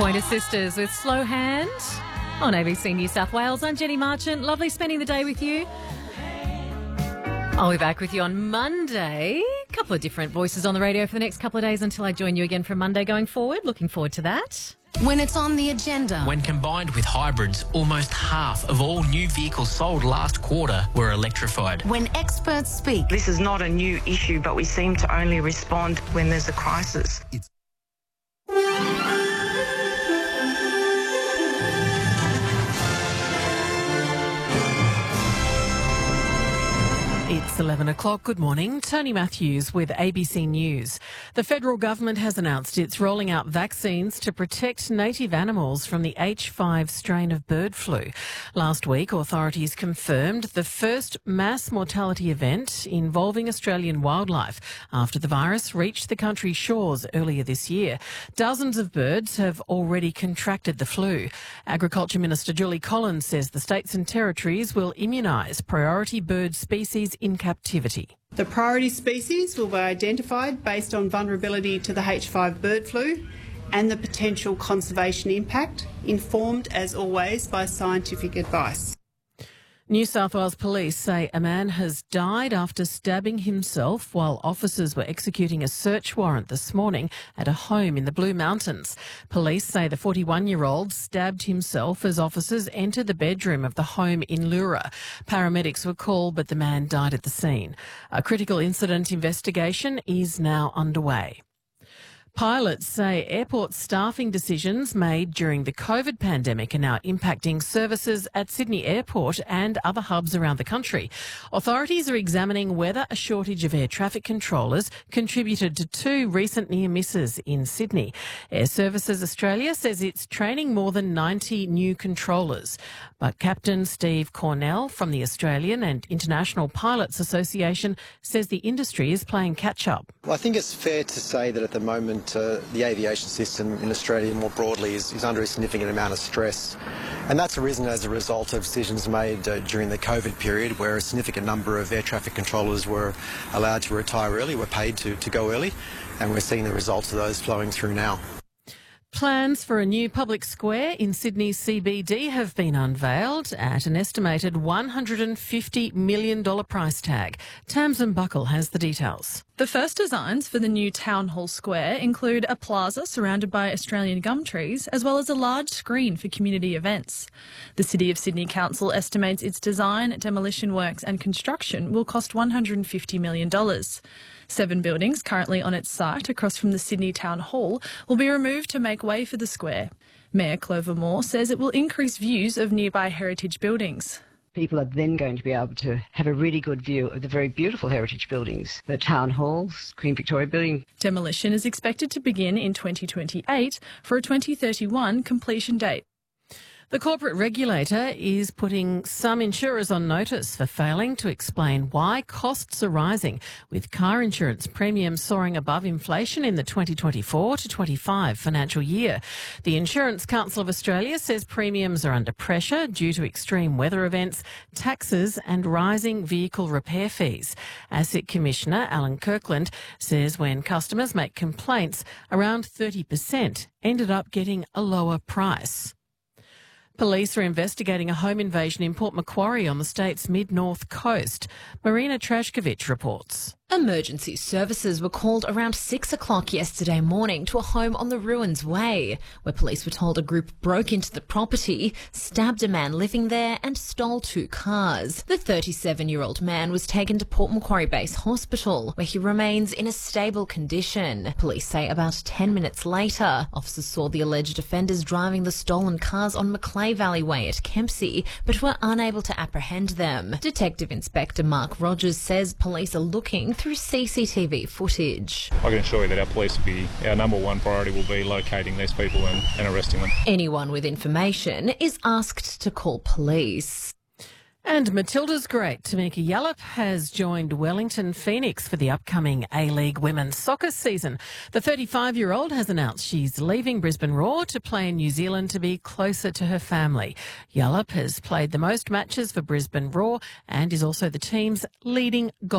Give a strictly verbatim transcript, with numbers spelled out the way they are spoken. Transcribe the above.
Pointer Sisters with Slow Hand on A B C New South Wales. I'm Jenny Marchant. Lovely spending the day with you. I'll be back with you on Monday. A couple of different voices on the radio for the next couple of days until I join you again for Monday going forward. Looking forward to that. When it's on the agenda. When combined with hybrids, almost half of all new vehicles sold last quarter were electrified. When experts speak. This is not a new issue, but we seem to only respond when there's a crisis. It's It's eleven o'clock. Good morning. Tony Matthews with A B C News. The federal government has announced it's rolling out vaccines to protect native animals from the H five strain of bird flu. Last week, authorities confirmed the first mass mortality event involving Australian wildlife after the virus reached the country's shores earlier this year. Dozens of birds have already contracted the flu. Agriculture Minister Julie Collins says the states and territories will immunise priority bird species in captivity. The priority species will be identified based on vulnerability to the H five bird flu and the potential conservation impact, informed as always by scientific advice. New South Wales Police say a man has died after stabbing himself while officers were executing a search warrant this morning at a home in the Blue Mountains. Police say the forty-one-year-old stabbed himself as officers entered the bedroom of the home in Lura. Paramedics were called, but the man died at the scene. A critical incident investigation is now underway. Pilots say airport staffing decisions made during the COVID pandemic are now impacting services at Sydney Airport and other hubs around the country. Authorities are examining whether a shortage of air traffic controllers contributed to two recent near misses in Sydney. Air Services Australia says it's training more than ninety new controllers. But Captain Steve Cornell from the Australian and International Pilots Association says the industry is playing catch-up. Well, I think it's fair to say that at the moment uh, the aviation system in Australia more broadly is, is under a significant amount of stress. And that's arisen as a result of decisions made uh, during the COVID period where a significant number of air traffic controllers were allowed to retire early, were paid to, to go early, and we're seeing the results of those flowing through now. Plans for a new public square in Sydney's C B D have been unveiled at an estimated one hundred fifty million dollars price tag. Tamsin Buckle has the details. The first designs for the new Town Hall Square include a plaza surrounded by Australian gum trees, as well as a large screen for community events. The City of Sydney Council estimates its design, demolition works and construction will cost one hundred fifty million dollars. Seven buildings currently on its site across from the Sydney Town Hall will be removed to make way for the square. Mayor Clover Moore says it will increase views of nearby heritage buildings. People are then going to be able to have a really good view of the very beautiful heritage buildings, the Town Halls, Queen Victoria Building. Demolition is expected to begin in twenty twenty-eight for a twenty thirty-one completion date. The corporate regulator is putting some insurers on notice for failing to explain why costs are rising, with car insurance premiums soaring above inflation in the twenty twenty-four to twenty-five financial year. The Insurance Council of Australia says premiums are under pressure due to extreme weather events, taxes and rising vehicle repair fees. ASIC Commissioner Alan Kirkland says when customers make complaints, around thirty percent ended up getting a lower price. Police are investigating a home invasion in Port Macquarie on the state's mid-north coast. Marina Trashkovich reports. Emergency services were called around six o'clock yesterday morning to a home on the Ruins Way, where police were told a group broke into the property, stabbed a man living there and stole two cars. The thirty-seven-year-old man was taken to Port Macquarie Base Hospital, where he remains in a stable condition. Police say about ten minutes later, officers saw the alleged offenders driving the stolen cars on Macleay Valley Way at Kempsey, but were unable to apprehend them. Detective Inspector Mark Rogers says police are looking through C C T V footage. I can assure you that our police will be, our number one priority will be locating these people and, and arresting them. Anyone with information is asked to call police. And Matilda's great Tamika Yallop has joined Wellington Phoenix for the upcoming A-League women's soccer season. The thirty-five-year-old has announced she's leaving Brisbane Roar to play in New Zealand to be closer to her family. Yallop has played the most matches for Brisbane Roar and is also the team's leading goal